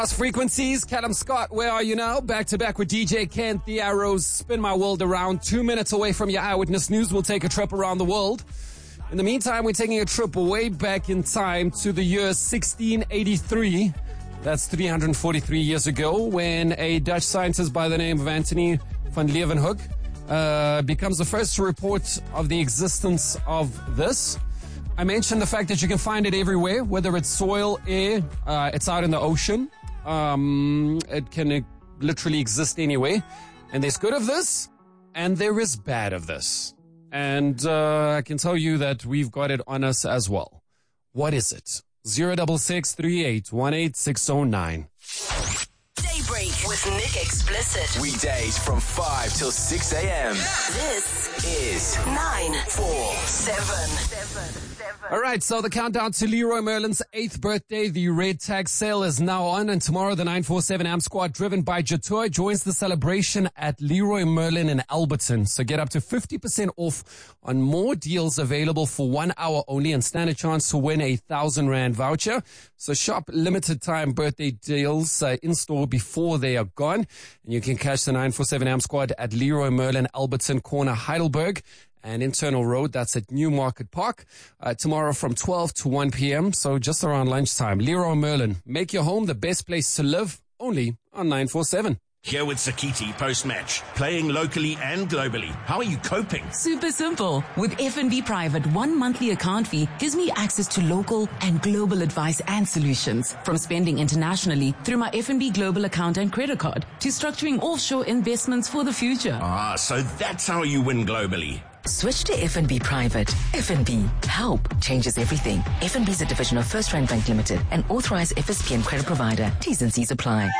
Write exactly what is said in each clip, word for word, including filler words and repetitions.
Frequencies, Callum Scott, where are you now? Back to back with D J Ken Thearos. Spin my world around. Two minutes away from your Eyewitness News. We'll take a trip around the world. In the meantime, we're taking a trip way back in time to the year sixteen eighty-three. That's three hundred forty-three years ago, when a Dutch scientist by the name of Antony van Leeuwenhoek uh, becomes the first to report of the existence of this. I mentioned the fact that you can find it everywhere, whether it's soil, air, uh, it's out in the ocean. Um, it can uh, literally exist anywhere. And there's good of this, and there is bad of this. And uh, I can tell you that we've got it on us as well. What is it? zero six six three eight one eight six zero nine. Daybreak with Nick Explicit. Weekdays from five till six a.m. This is nine four seven. All right, so the countdown to Leroy Merlin's eighth birthday, the red tag sale is now on, and tomorrow the nine four seven A M squad driven by Jatour joins the celebration at Leroy Merlin in Alberton. So get up to fifty percent off on more deals available for one hour only and stand a chance to win a thousand rand voucher. So shop limited time birthday deals uh, in store before they are gone. And you can catch the nine four seven A M squad at Leroy Merlin, Alberton corner, Heidelberg. And Internal Road, that's at Newmarket Park, uh, tomorrow from twelve to one p.m., so just around lunchtime. Leroy Merlin, make your home the best place to live, only on nine four seven. Here with Sakiti post-match, playing locally and globally. How are you coping? Super simple. With F N B Private, one monthly account fee gives me access to local and global advice and solutions. From spending internationally through my F N B Global account and credit card to structuring offshore investments for the future. Ah, so that's how you win globally. Switch to F N B Private. F N B. Help changes everything. F N B is a division of First Rand Bank Limited, an authorized F S P N credit provider. T's and C's apply.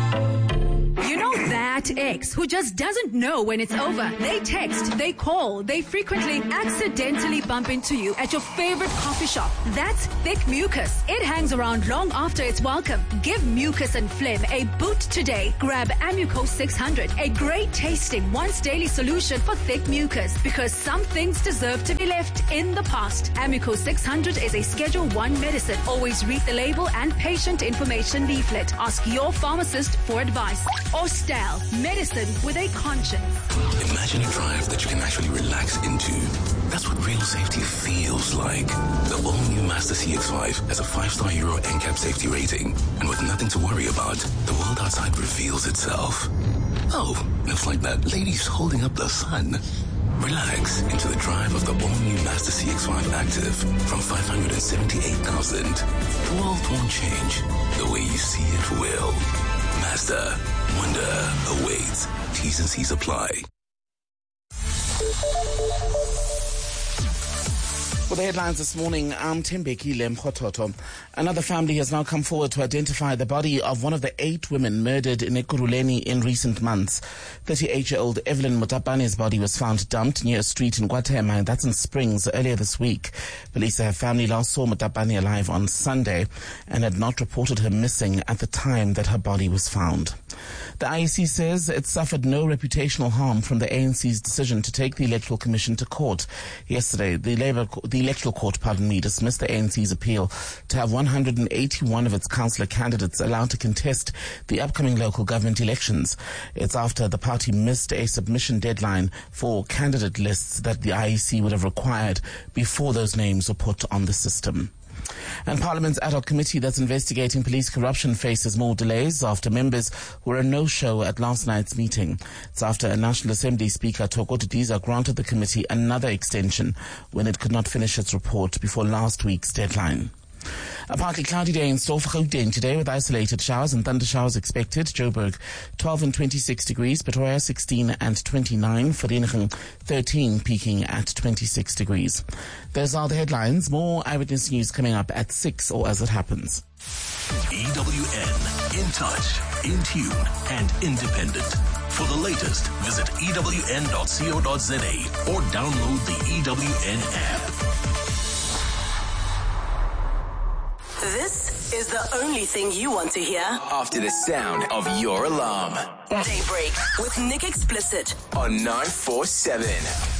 You know that ex who just doesn't know when it's over. They text, they call, they frequently accidentally bump into you at your favorite coffee shop. That's thick mucus. It hangs around long after it's welcome. Give mucus and phlegm a boot today. Grab Amuco six hundred, a great tasting once daily solution for thick mucus, because some things deserve to be left in the past. Amuco six hundred is a Schedule one medicine. Always read the label and patient information leaflet. Ask your pharmacist for advice. Ostal, medicine with a conscience. Imagine a drive that you can actually relax into. That's what real safety feels like. The all-new Mazda C X five has a five-star Euro N CAP safety rating. And with nothing to worry about, the world outside reveals itself. Oh, looks like that lady's holding up the sun. Relax into the drive of the all-new Mazda C X five Active from five hundred seventy-eight thousand. The world won't change. The way you see it will. Mazda. Wonder awaits. T's and C's apply. For the headlines this morning, I'm Tembeki Lemkhototo. Another family has now come forward to identify the body of one of the eight women murdered in Ekurhuleni in recent months. thirty-eight-year-old Evelyn Mutapane's body was found dumped near a street in Guatemala, and that's in Springs, earlier this week. Police say her family last saw Mutapane alive on Sunday and had not reported her missing at the time that her body was found. The I E C says it suffered no reputational harm from the A N C's decision to take the Electoral Commission to court. Yesterday, the Labour, the Electoral Court, pardon me, dismissed the A N C's appeal to have one hundred eighty-one of its councillor candidates allowed to contest the upcoming local government elections. It's after the party missed a submission deadline for candidate lists that the I E C would have required before those names were put on the system. And Parliament's ad hoc committee that's investigating police corruption faces more delays after members were a no-show at last night's meeting. It's after a National Assembly Speaker, Thoko Didiza, granted the committee another extension when it could not finish its report before last week's deadline. A partly cloudy day in store for Gauteng today with isolated showers and thunder showers expected. Joburg twelve and twenty-six degrees, Pretoria sixteen and twenty-nine, Vereeniging thirteen, peaking at twenty-six degrees. Those are the headlines. More Eyewitness News coming up at six, or as it happens. E W N, in touch, in tune, and independent. For the latest, visit E W N dot co dot za or download the E W N app. This is the only thing you want to hear after the sound of your alarm. Daybreak with Nick Explicit on nine four seven.